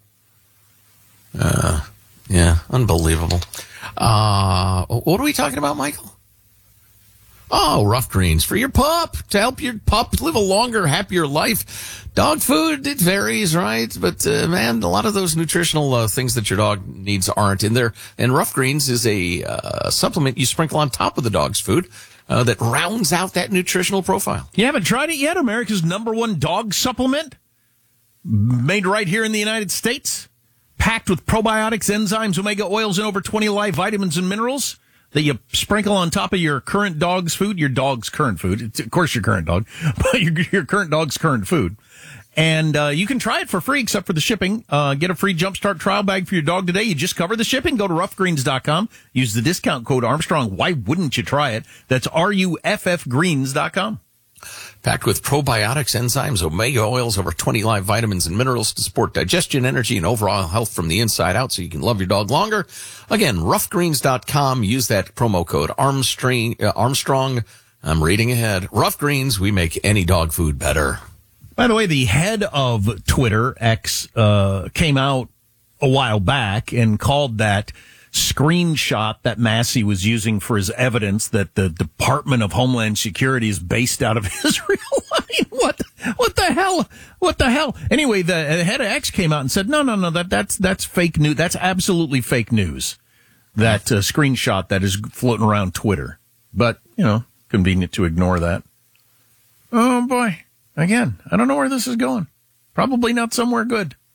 [SPEAKER 1] Yeah, unbelievable. What are we talking about, Michael? Oh, Rough Greens for your pup, to help your pup live a longer, happier life. Dog food, it varies, right? But, man, a lot of those nutritional things that your dog needs aren't in there. And Rough Greens is a supplement you sprinkle on top of the dog's food that rounds out that nutritional profile.
[SPEAKER 2] You haven't tried it yet? America's #1 dog supplement? Made right here in the United States? Packed with probiotics, enzymes, omega oils, and over 20 live vitamins and minerals that you sprinkle on top of your current dog's food, your dog's current food. It's, of course, your current dog, but your current dog's current food. And you can try it for free except for the shipping. Get a free Jumpstart trial bag for your dog today. You just cover the shipping. Go to roughgreens.com. Use the discount code Armstrong. Why wouldn't you try it? That's RUFFgreens.com.
[SPEAKER 1] Packed with probiotics, enzymes, omega oils, over 20 live vitamins and minerals to support digestion, energy, and overall health from the inside out so you can love your dog longer. Again, roughgreens.com. Use that promo code Armstrong. I'm reading ahead. Rough Greens, we make any dog food better.
[SPEAKER 2] By the way, the head of Twitter, X, came out a while back and called that screenshot that Massey was using for his evidence that the Department of Homeland Security is based out of Israel. I mean, what the hell? Anyway, the head of X came out and said, no, that's fake news. That's absolutely fake news. That screenshot that is floating around Twitter. But, convenient to ignore that. Oh boy. Again, I don't know where this is going. Probably not somewhere good.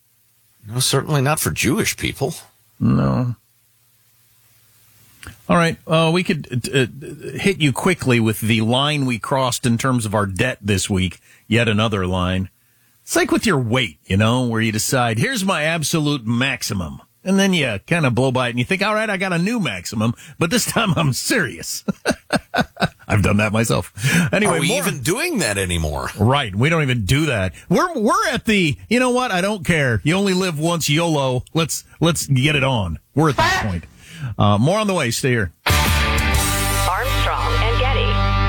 [SPEAKER 1] No, certainly not for Jewish people.
[SPEAKER 2] No. All right. We could hit you quickly with the line we crossed in terms of our debt this week. Yet another line. It's like with your weight, where you decide, here's my absolute maximum. And then you kind of blow by it and you think, all right, I got a new maximum, but this time I'm serious. I've done that myself. Anyway,
[SPEAKER 1] are we even doing that anymore?
[SPEAKER 2] Right. We don't even do that. We're at the, you know what? I don't care. You only live once, YOLO. Let's get it on. We're at that point. More on the way. Stay here.
[SPEAKER 3] Armstrong and Getty.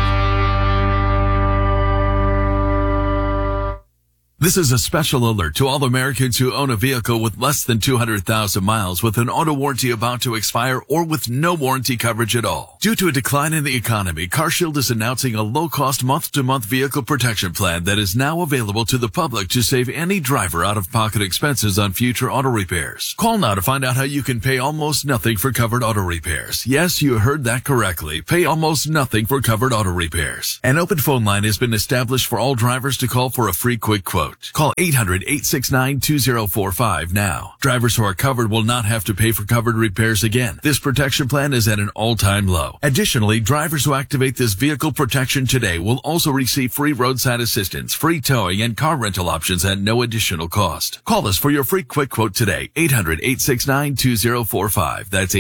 [SPEAKER 9] This is a special alert to all Americans who own a vehicle with less than 200,000 miles with an auto warranty about to expire or with no warranty coverage at all. Due to a decline in the economy, CarShield is announcing a low-cost month-to-month vehicle protection plan that is now available to the public to save any driver out-of-pocket expenses on future auto repairs. Call now to find out how you can pay almost nothing for covered auto repairs. Yes, you heard that correctly. Pay almost nothing for covered auto repairs. An open phone line has been established for all drivers to call for a free quick quote. Call 800-869-2045 now. Drivers who are covered will not have to pay for covered repairs again. This protection plan is at an all-time low. Additionally, drivers who activate this vehicle protection today will also receive free roadside assistance, free towing, and car rental options at no additional cost. Call us for your free quick quote today. 800-869-2045. That's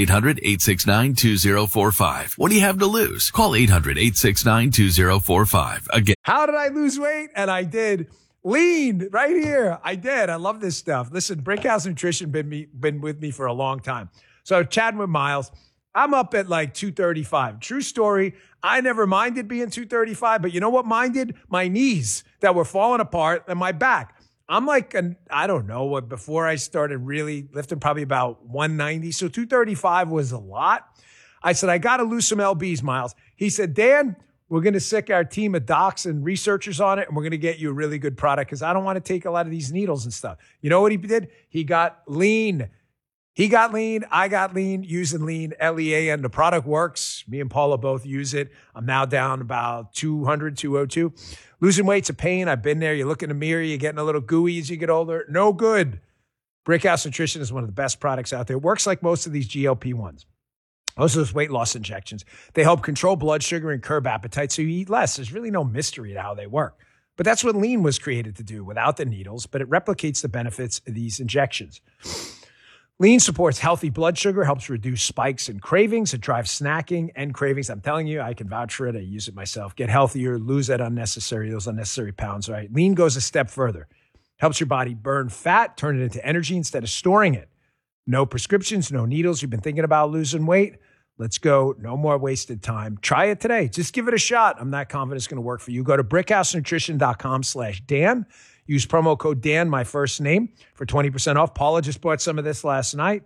[SPEAKER 9] 800-869-2045. What do you have to lose? Call 800-869-2045. Again.
[SPEAKER 6] How did I lose weight? And I did. Lean right here. I did. I love this stuff. Listen, Brickhouse Nutrition been with me for a long time. So chatting with Miles, I'm up at like 235. True story. I never minded being 235, but you know what minded? My knees that were falling apart and my back. I'm like, I don't know what, before I started really lifting, probably about 190. So 235 was a lot. I said, I got to lose some LBs, Miles. He said, Dan, we're going to sick our team of docs and researchers on it, and we're going to get you a really good product because I don't want to take a lot of these needles and stuff. You know what he did? He got lean. He got lean. I got lean using lean, L-E-A-N. The product works. Me and Paula both use it. I'm now down about 200, 202. Losing weight's a pain. I've been there. You look in the mirror. You're getting a little gooey as you get older. No good. Brickhouse Nutrition is one of the best products out there. It works like most of these GLP-1s. Most of those weight loss injections, they help control blood sugar and curb appetite so you eat less. There's really no mystery to how they work. But that's what lean was created to do without the needles, but it replicates the benefits of these injections. Lean supports healthy blood sugar, helps reduce spikes and cravings. It drives snacking and cravings. I'm telling you, I can vouch for it. I use it myself. Get healthier, lose those unnecessary pounds, right? Lean goes a step further. Helps your body burn fat, turn it into energy instead of storing it. No prescriptions, no needles. You've been thinking about losing weight? Let's go. No more wasted time. Try it today. Just give it a shot. I'm not confident it's going to work for you. Go to brickhousenutrition.com/Dan. Use promo code Dan, my first name, for 20% off. Paula just bought some of this last night.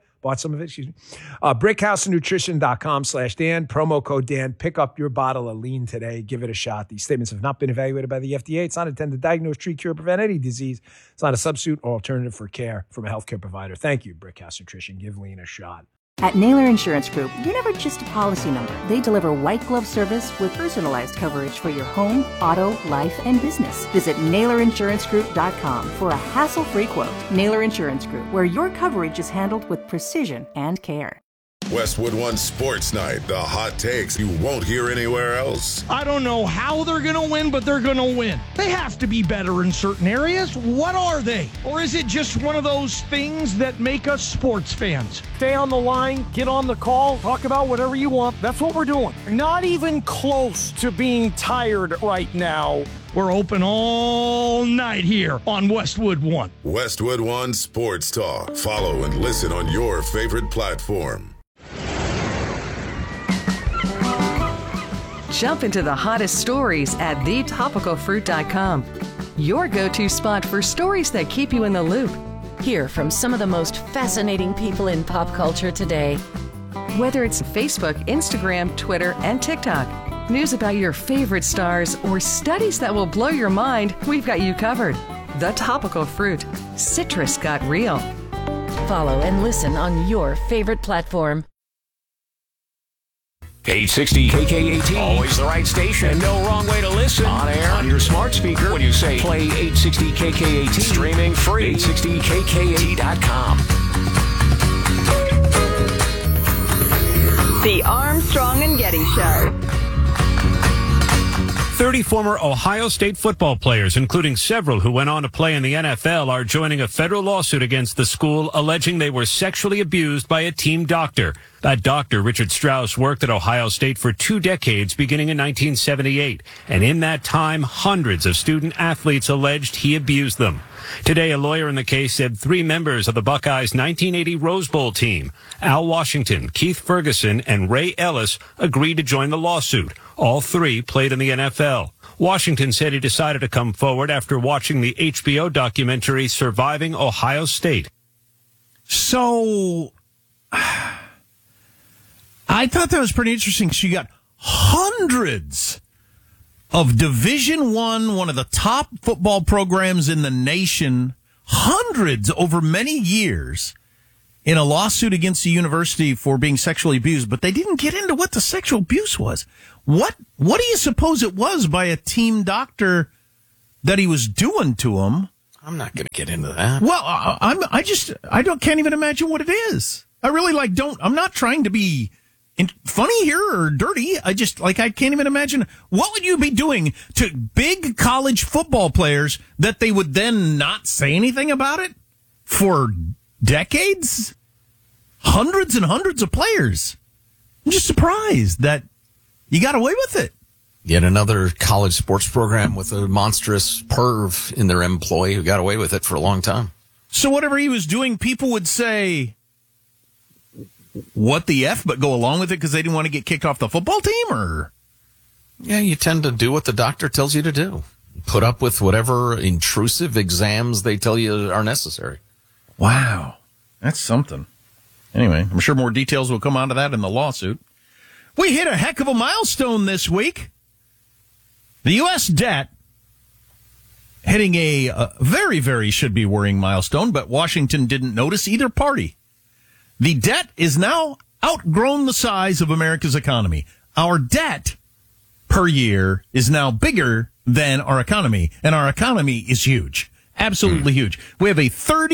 [SPEAKER 6] brickhousenutrition.com/Dan. Promo code Dan. Pick up your bottle of lean today. Give it a shot. These statements have not been evaluated by the FDA. It's not intended to diagnose, treat, cure, or prevent any disease. It's not a substitute or alternative for care from a healthcare provider. Thank you, Brickhouse Nutrition. Give lean a shot.
[SPEAKER 7] At Naylor Insurance Group, you're never just a policy number. They deliver white glove service with personalized coverage for your home, auto, life, and business. Visit NaylorInsuranceGroup.com for a hassle-free quote. Naylor Insurance Group, where your coverage is handled with precision and care.
[SPEAKER 10] Westwood One Sports Night, the hot takes you won't hear anywhere else.
[SPEAKER 11] I don't know how they're going to win, but they're going to win. They have to be better in certain areas. What are they? Or is it just one of those things that make us sports fans? Stay on the line, get on the call, talk about whatever you want. That's what we're doing. Not even close to being tired right now. We're open all night here on Westwood One.
[SPEAKER 10] Westwood One Sports Talk. Follow and listen on your favorite platform.
[SPEAKER 12] Jump into the hottest stories at thetopicalfruit.com. Your go-to spot for stories that keep you in the loop.
[SPEAKER 13] Hear from some of the most fascinating people in pop culture today.
[SPEAKER 12] Whether it's Facebook, Instagram, Twitter, and TikTok, news about your favorite stars, or studies that will blow your mind, we've got you covered. The Topical Fruit. Citrus got real.
[SPEAKER 13] Follow and listen on your favorite platform.
[SPEAKER 8] 860 KKAT. Always the right station. And no wrong way to listen. On air, on your smart speaker. When you say play 860 KKAT. Streaming free. 860KKAT.com.
[SPEAKER 4] The Armstrong and Getty Show.
[SPEAKER 14] 30 former Ohio State football players, including several who went on to play in the NFL, are joining a federal lawsuit against the school alleging they were sexually abused by a team doctor. That doctor, Richard Strauss, worked at Ohio State for 2 decades, beginning in 1978. And in that time, hundreds of student athletes alleged he abused them. Today, a lawyer in the case said 3 members of the Buckeyes' 1980 Rose Bowl team, Al Washington, Keith Ferguson, and Ray Ellis, agreed to join the lawsuit. All 3 played in the NFL. Washington said he decided to come forward after watching the HBO documentary Surviving Ohio State.
[SPEAKER 2] So, I thought that was pretty interesting. So you got hundreds of Division I, one of the top football programs in the nation, hundreds over many years in a lawsuit against the university for being sexually abused, but they didn't get into what the sexual abuse was. What do you suppose it was by a team doctor that he was doing to him?
[SPEAKER 1] I'm not going to get into that.
[SPEAKER 2] Well, I can't even imagine what it is. I really I'm not trying to be funny here or dirty. I can't even imagine. What would you be doing to big college football players that they would then not say anything about it for decades? Hundreds and hundreds of players. I'm just surprised that you got away with it.
[SPEAKER 1] Yet another college sports program with a monstrous perv in their employ who got away with it for a long time.
[SPEAKER 2] So whatever he was doing, people would say, what the F, but go along with it because they didn't want to get kicked off the football team? Or
[SPEAKER 1] yeah, you tend to do what the doctor tells you to do. Put up with whatever intrusive exams they tell you are necessary.
[SPEAKER 2] Wow. That's something. Anyway, I'm sure more details will come out of that in the lawsuit. We hit a heck of a milestone this week. The U.S. debt hitting a very, very should be worrying milestone, but Washington didn't notice either party. The debt is now outgrown the size of America's economy. Our debt per year is now bigger than our economy, and our economy is huge. Absolutely huge. We have a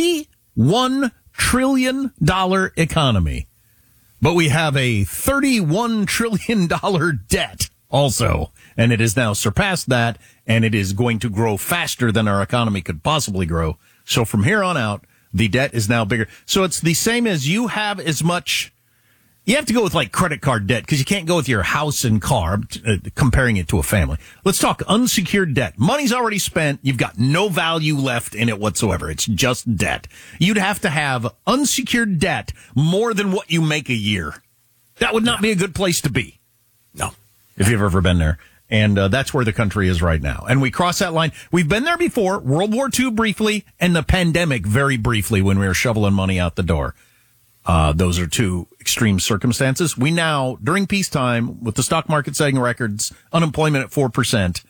[SPEAKER 2] $31 trillion economy, but we have a $31 trillion debt also, and it has now surpassed that, and it is going to grow faster than our economy could possibly grow. So from here on out, the debt is now bigger. So it's the same as you have as much. You have to go with like credit card debt because you can't go with your house and car, comparing it to a family. Let's talk unsecured debt. Money's already spent. You've got no value left in it whatsoever. It's just debt. You'd have to have unsecured debt more than what you make a year. That would not be a good place to be.
[SPEAKER 1] No.
[SPEAKER 2] If you've ever been there. And that's where the country is right now. And we cross that line. We've been there before. World War II briefly and the pandemic very briefly when we were shoveling money out the door. Those are 2 extreme circumstances. We now, during peacetime, with the stock market setting records, unemployment at 4%,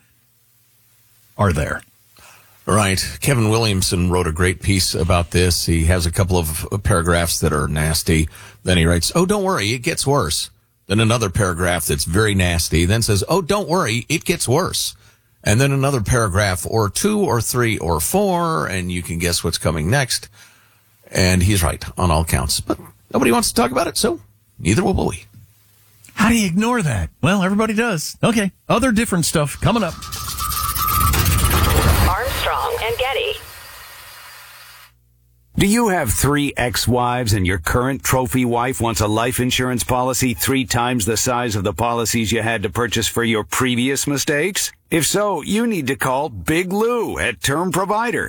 [SPEAKER 2] are there.
[SPEAKER 1] Right. Kevin Williamson wrote a great piece about this. He has a couple of paragraphs that are nasty. Then he writes, "Oh, don't worry, it gets worse." Then another paragraph that's very nasty. Then says, "Oh, don't worry, it gets worse." And then another paragraph or 2 or 3 or 4, and you can guess what's coming next. And he's right on all counts. But nobody wants to talk about it, so neither will we.
[SPEAKER 2] How do you ignore that? Well, everybody does. Okay. Other different stuff coming up.
[SPEAKER 4] Armstrong and Getty.
[SPEAKER 8] Do you have 3 ex-wives and your current trophy wife wants a life insurance policy 3 times the size of the policies you had to purchase for your previous mistakes? If so, you need to call Big Lou at Term Provider,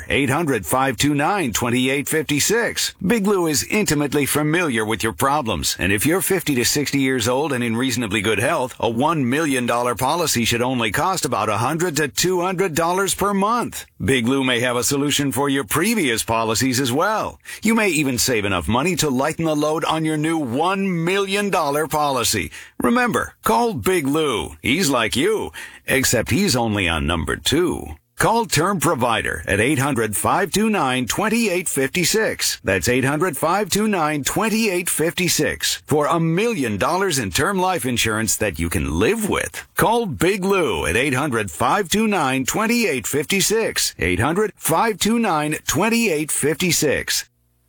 [SPEAKER 8] 800-529-2856. Big Lou is intimately familiar with your problems, and if you're 50 to 60 years old and in reasonably good health, a $1 million policy should only cost about $100 to $200 per month. Big Lou may have a solution for your previous policies as well. You may even save enough money to lighten the load on your new $1 million policy. Remember, call Big Lou. He's like you, except he's only on number 2.
[SPEAKER 15] Call Term Provider at 800-529-2856. That's 800-529-2856 for $1 million in term life insurance that you can live with. Call Big Lou at 800-529-2856. 800-529-2856.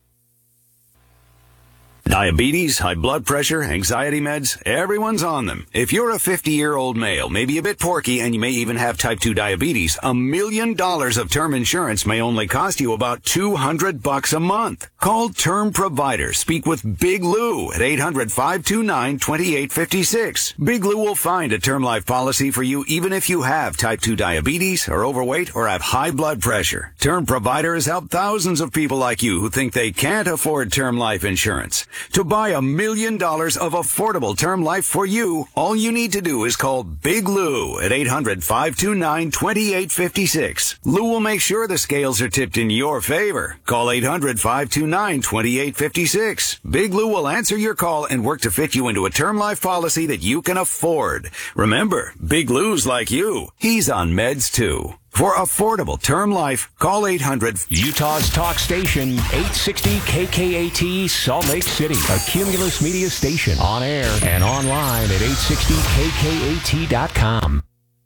[SPEAKER 15] Diabetes, high blood pressure, anxiety meds, everyone's on them. If you're a 50-year-old male, maybe a bit porky, and you may even have type 2 diabetes, $1 million of term insurance may only cost you about $200 a month. Call Term Provider. Speak with Big Lou at 800-529-2856. Big Lou will find a term life policy for you even if you have type 2 diabetes, are overweight, or have high blood pressure. Term Provider has helped thousands of people like you who think they can't afford term life insurance. To buy $1 million of affordable term life for you, all you need to do is call Big Lou at 800-529-2856. Lou will make sure the scales are tipped in your favor. Call 800-529-2856. Big Lou will answer your call and work to fit you into a term life policy that you can afford. Remember, Big Lou's like you. He's on meds too. For affordable term life, call 800.
[SPEAKER 8] Utah's talk station, 860 KKAT, Salt Lake City. A Cumulus Media station. On air and online at 860kkat.com.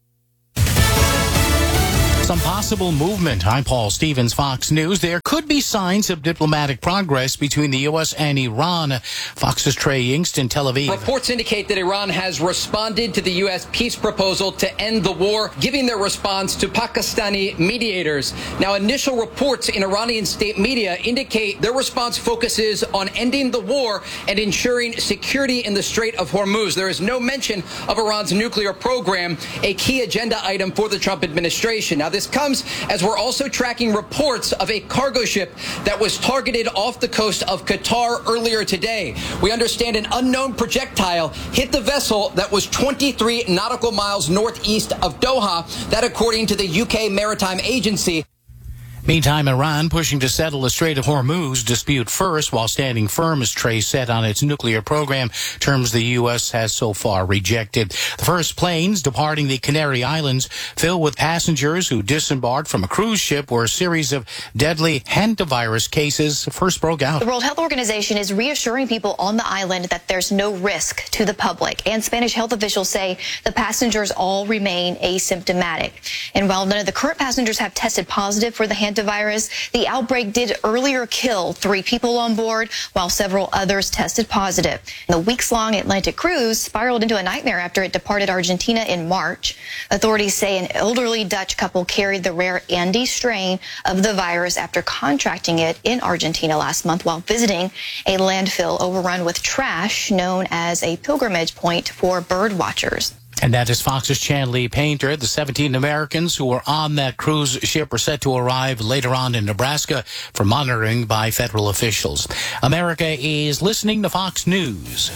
[SPEAKER 16] Some possible movement. I'm Paul Stevens, Fox News. There could be signs of diplomatic progress between the U.S. and Iran. Fox's Trey Yingst in Tel Aviv.
[SPEAKER 17] Reports indicate that Iran has responded to the U.S. peace proposal to end the war, giving their response to Pakistani mediators. Now, initial reports in Iranian state media indicate their response focuses on ending the war and ensuring security in the Strait of Hormuz. There is no mention of Iran's nuclear program, a key agenda item for the Trump administration. Now, this comes as we're also tracking reports of a cargo ship that was targeted off the coast of Qatar earlier today. We understand an unknown projectile hit the vessel that was 23 nautical miles northeast of Doha. That, according to the UK Maritime Agency.
[SPEAKER 16] Meantime, Iran pushing to settle the Strait of Hormuz dispute first, while standing firm, as Trey said, on its nuclear program, terms the U.S. has so far rejected. The first planes departing the Canary Islands filled with passengers who disembarked from a cruise ship where a series of deadly hantavirus cases first broke out.
[SPEAKER 18] The World Health Organization is reassuring people on the island that there's no risk to the public, and Spanish health officials say the passengers all remain asymptomatic. And while none of the current passengers have tested positive for the hantavirus, the outbreak did earlier kill 3 people on board, while several others tested positive. The weeks-long Atlantic cruise spiraled into a nightmare after it departed Argentina in March. Authorities say an elderly Dutch couple carried the rare Andes strain of the virus after contracting it in Argentina last month while visiting a landfill overrun with trash known as a pilgrimage point for bird watchers.
[SPEAKER 16] And that is Fox's Chan Lee Painter. The 17 Americans who were on that cruise ship are set to arrive later on in Nebraska for monitoring by federal officials. America is listening to Fox News.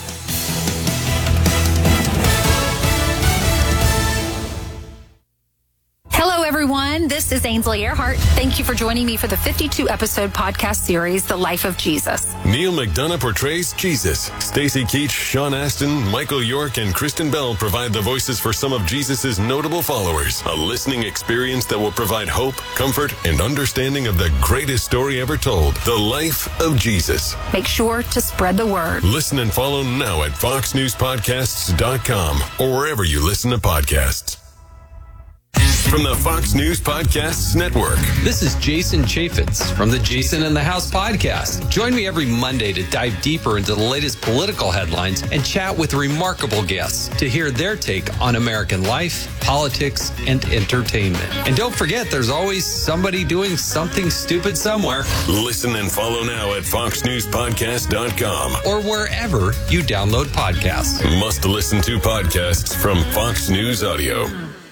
[SPEAKER 22] Hello, everyone. This is Ainsley Earhart. Thank you for joining me for the 52-episode podcast series, The Life of Jesus.
[SPEAKER 25] Neil McDonough portrays Jesus. Stacey Keach, Sean Astin, Michael York, and Kristen Bell provide the voices for some of Jesus' notable followers. A listening experience that will provide hope, comfort, and understanding of the greatest story ever told, The Life of Jesus.
[SPEAKER 22] Make sure to spread the word.
[SPEAKER 25] Listen and follow now at foxnewspodcasts.com or wherever you listen to podcasts. From the Fox News Podcasts Network.
[SPEAKER 26] This is Jason Chaffetz from the Jason in the House podcast. Join me every Monday to dive deeper into the latest political headlines and chat with remarkable guests to hear their take on American life, politics, and entertainment. And don't forget, there's always somebody doing something stupid somewhere.
[SPEAKER 25] Listen and follow now at foxnewspodcast.com
[SPEAKER 26] or wherever you download podcasts.
[SPEAKER 25] Must listen to podcasts from Fox News Audio.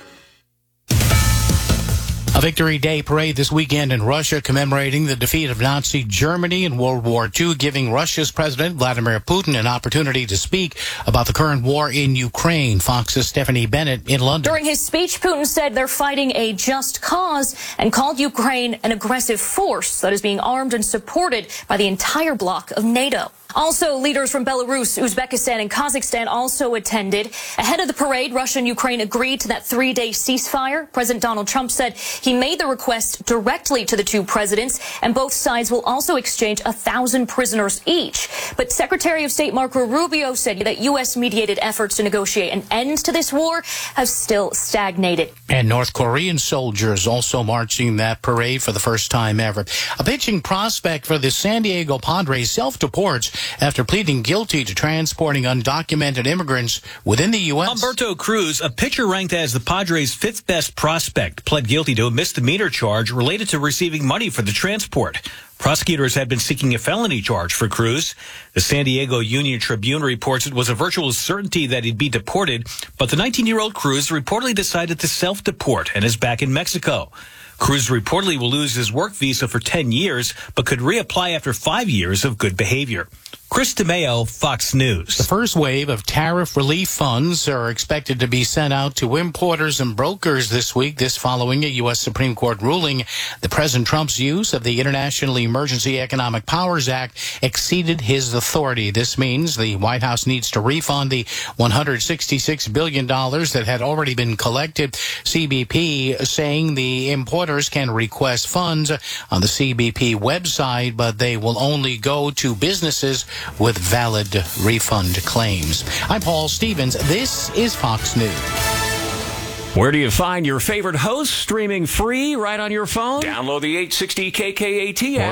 [SPEAKER 16] A Victory Day parade this weekend in Russia commemorating the defeat of Nazi Germany in World War II, giving Russia's President Vladimir Putin an opportunity to speak about the current war in Ukraine. Fox's Stephanie Bennett in London.
[SPEAKER 27] During his speech, Putin said they're fighting a just cause and called Ukraine an aggressive force that is being armed and supported by the entire bloc of NATO. Also, leaders from Belarus, Uzbekistan, and Kazakhstan also attended. Ahead of the parade, Russia and Ukraine agreed to that 3-day ceasefire. President Donald Trump said he made the request directly to the two presidents, and both sides will also exchange 1,000 prisoners each. But Secretary of State Marco Rubio said that U.S.-mediated efforts to negotiate an end to this war have still stagnated.
[SPEAKER 16] And North Korean soldiers also marching that parade for the first time ever. A pitching prospect for the San Diego Padres self-deports after pleading guilty to transporting undocumented immigrants within the U.S.
[SPEAKER 3] Humberto Cruz, a pitcher ranked as the Padres' 5th best prospect, pled guilty to a misdemeanor charge related to receiving money for the transport. Prosecutors had been seeking a felony charge for Cruz. The San Diego Union Tribune reports it was a virtual certainty that he'd be deported, but the 19-year-old Cruz reportedly decided to self-deport and is back in Mexico. Cruz reportedly will lose his work visa for 10 years, but could reapply after 5 years of good behavior. Chris DeMeo, Fox News.
[SPEAKER 16] The first wave of tariff relief funds are expected to be sent out to importers and brokers this week, this following a U.S. Supreme Court ruling that President Trump's use of the International Emergency Economic Powers Act exceeded his authority. This means the White House needs to refund the $166 billion that had already been collected. CBP saying the importers can request funds on the CBP website, but they will only go to businesses with valid refund claims. I'm Paul Stevens. This is Fox News.
[SPEAKER 8] Where do you find your favorite hosts? Streaming free right on your phone? Download the 860 KKAT app.